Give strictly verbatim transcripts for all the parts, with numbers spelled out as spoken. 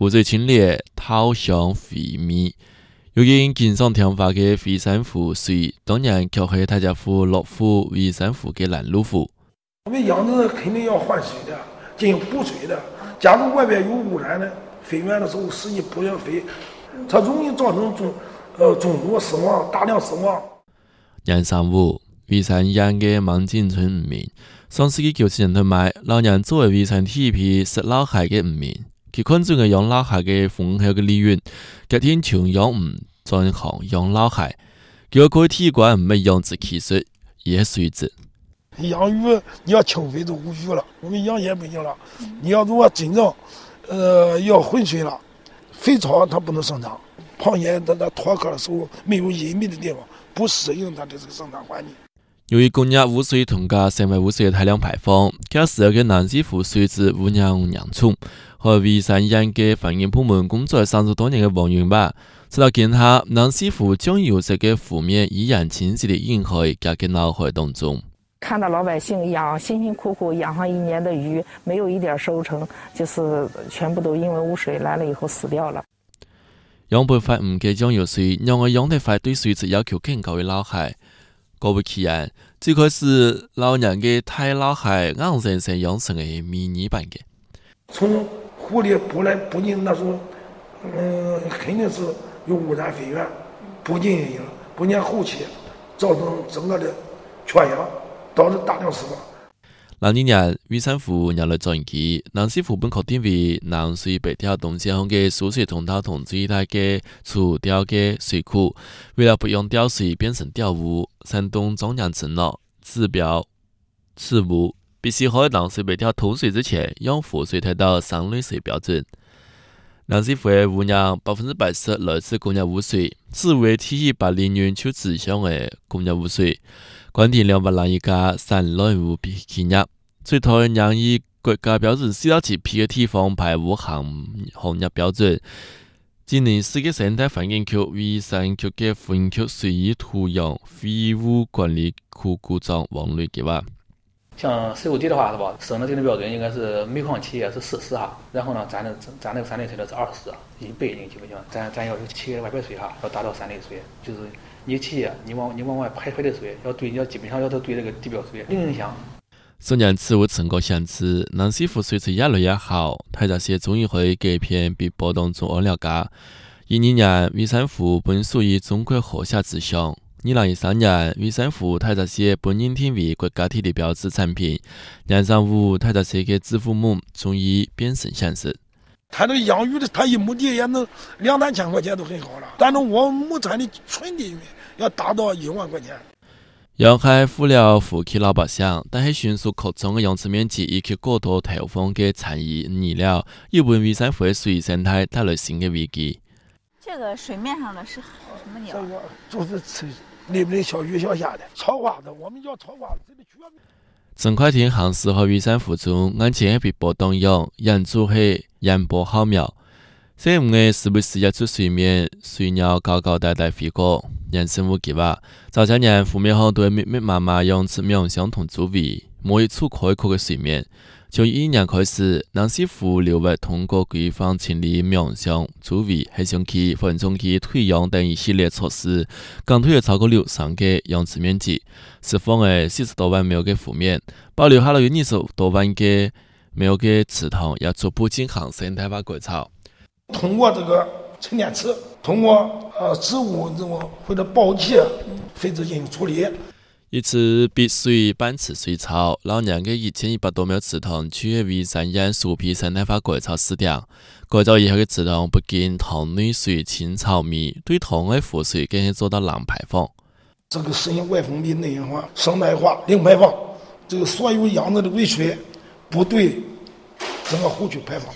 湖水清冽，桃香肥美。有因经常听话的惠山湖水，当然就系大家湖、乐湖、惠山湖的拦路湖。 我们养殖肯定要换水的，进行补水的。假如外边有污染呢，飞源的时候实际不要飞，它容易造成中呃中毒死亡，大量死亡。 廿三湖，惠山县嘅孟景村五名，上世纪九十年代末，老人作为惠山第一批食老蟹嘅五名，佢看中嘅養老蟹嘅豐厚嘅利潤，決定從養魚轉行養老蟹。佢可以提高唔係養殖技術，也水質。 养鱼你要清水就无鱼了，我们养蟹不行了。你要如果真正呃要浑水了，肥草它不能生长，螃蟹它在脱壳的时候没有隐秘的地方，不适应它的这个生长环境。 由於工業污水同加生物污水嘅大量排放，加時嘅南溪湖水質污染嚴重。和惠山縣嘅環境部門工作三十多年嘅王雲吧，直到見下南溪湖將有色嘅湖面依然清晰地映喺家嘅腦海當中。 看到老百姓养辛辛苦苦养上一年的鱼，没有一点收成，就是全部都因为污水来了以后死掉了。 養培發唔嘅養油水，讓我養得快對水質要求更高嘅老蟹。果不其然，最開始老人嘅大老蟹硬生生養成嘅迷你版嘅。 從湖裡捕來捕進那時候，嗯，肯定是有污染飞源，捕進去了，捕進後期造成整個的缺氧。導致大量死亡。 嗱呢年，惠山湖入嚟轉機，南溪湖本確定為南水北調東西向嘅輸水通道同最大嘅儲調嘅水庫。為了不讓調水變成調污，山東中央承諾指標事務必須喺南水北調通水之前，讓湖水達到三類水標準。南溪湖嘅污染百分之八十來自工業污水，只為提一百零元就指向嘅工業污水。關電兩百零一家山內污批企業，最台讓以國家標準四到七批嘅地方排污行行業標準。今年世界生態環境局惠山區嘅湖園區水域土壤廢物管理庫股長王雷給話。 像水污地的話，是吧？省的定的標準應該是煤礦企業是四十哈，然後呢，咱的咱那個三類水呢是二十，一倍基本上，咱咱要有企業的外排水哈，要達到三類水，就是你企業你往你往外排排的水要對，要基本上要都對這個地表水零影響。 雖然此物成果顯示，南溪湖水質越來越好，大家些終於喺這片被報道中安了解。一二年，惠山湖本屬於中國河下之鄉。二零一三年，惠山湖大閘蟹本認定為國家地理標誌產品。廿三湖大閘蟹嘅支付母終於變成現實。 他這個養魚的，他一畝地也能兩三千塊錢都很好了。但是我畝產的純利潤要達到一萬塊錢。 養蟹付了湖區老百姓，但係迅速擴張嘅養殖面積以及過度投放嘅產業燃料，又為惠山湖嘅水生態帶來新嘅危機。 這個水面上的是什麼鳥？ 這個就是吃裡面小魚小蝦的草花的，我們叫草花的。 陳快艇行駛喺惠山湖中，眼前被波動揚，人做係人波浩渺。這五個時不時日出水面，水鳥高高大大飛過。人生無計劃，早些年湖面上都密密麻麻養殖苗相同組圍，冇一處開闊嘅水面。從一一年開始，南溪湖流域通過規範清理苗相組圍、黑熊期、分種期、退養等一系列措施，降退了超過六成嘅養殖面積，釋放了四十多萬畝嘅湖面，保留下了有二十多萬嘅畝嘅池塘，也逐步進行生態化改造。 通過這個沉澱池，通過呃植物這種或者爆氣廢紙進行處理。 一次碧水半池水草，老年嘅一千一百多畝池塘處於惠山縣首批生態化改造試點。改造以後嘅池塘不僅塘內水清草密，對塘嘅湖水更係做到零排放。 這個實行外封閉、內隱化、生態化、零排放。這個所有養殖的污水不對整個湖區排放。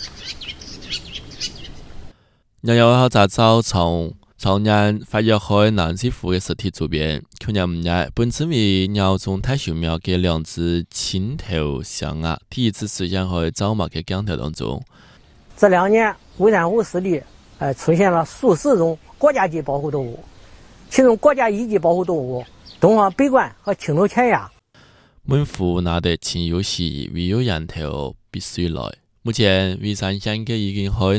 又有考察早從朝年發掘開南溪湖嘅實體圖片，去年五月，本稱為鳥中太秀苗嘅兩隻青頭象鴨第一次出現喺早馬嘅鏡頭當中。 這兩年，惠山湖濕地呃出現了數十種國家級保護動物，其中國家一級保護動物東方北鸛和青頭淺鴨。 滿湖拿得清又細，唯有源頭必須來。目前惠山縣嘅已經開